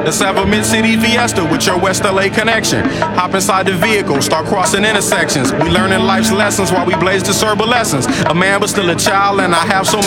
Let's have a mid-city fiesta with your West LA connection. Hop inside the vehicle, start crossing intersections. We learning life's lessons while we blaze the lessons. A man but still a child, and I have so